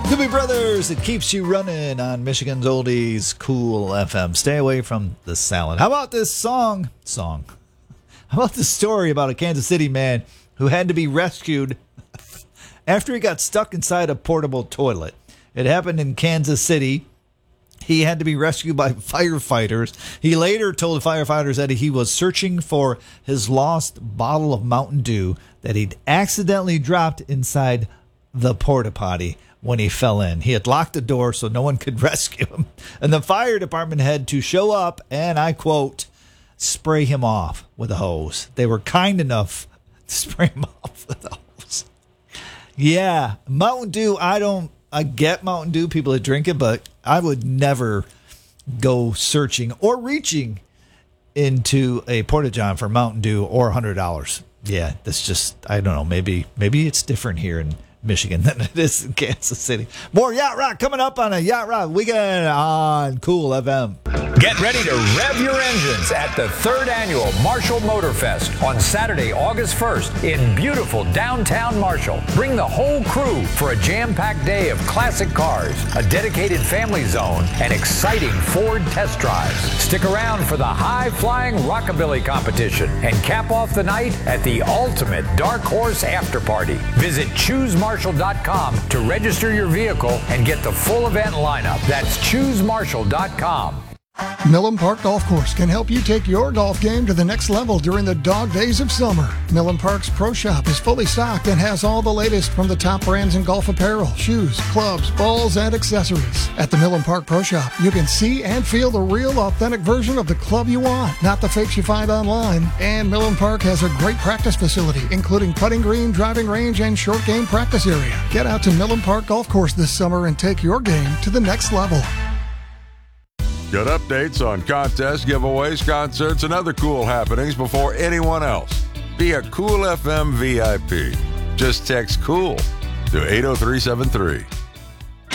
Doobie Brothers, it keeps you running on Michigan's Oldies Cool FM. Stay away from the salad. How about this song? How about this story about a Kansas City man who had to be rescued after he got stuck inside a portable toilet? It happened in Kansas City. He had to be rescued by firefighters. He later told the firefighters that he was searching for his lost bottle of Mountain Dew that he'd accidentally dropped inside the porta potty when he fell in. He had locked the door so no one could rescue him. And the fire department had to show up and, I quote, spray him off with a hose. They were kind enough to spray him off with a hose. Yeah, Mountain Dew, I get Mountain Dew, people that drink it, but I would never go searching or reaching into a Porta-John for Mountain Dew or $100. Yeah, that's just, I don't know, maybe it's different here in Michigan than it is in Kansas City. More Yacht Rock coming up on a Yacht Rock weekend on Cool FM. Get ready to rev your engines at the 3rd Annual Marshall Motor Fest on Saturday, August 1st in beautiful downtown Marshall. Bring the whole crew for a jam-packed day of classic cars, a dedicated family zone, and exciting Ford test drives. Stick around for the high-flying rockabilly competition and cap off the night at the ultimate Dark Horse After Party. Visit ChooseMarshall.com to register your vehicle and get the full event lineup. That's ChooseMarshall.com. Millen Park Golf Course can help you take your golf game to the next level during the dog days of summer. Millen Park's Pro Shop is fully stocked and has all the latest from the top brands in golf apparel, shoes, clubs, balls, and accessories. At the Millen Park Pro Shop, you can see and feel the real, authentic version of the club you want, not the fakes you find online. And Millen Park has a great practice facility, including putting green, driving range, and short game practice area. Get out to Millen Park Golf Course this summer and take your game to the next level. Get updates on contests, giveaways, concerts, and other cool happenings before anyone else. Be a Cool FM VIP. Just text COOL to 80373.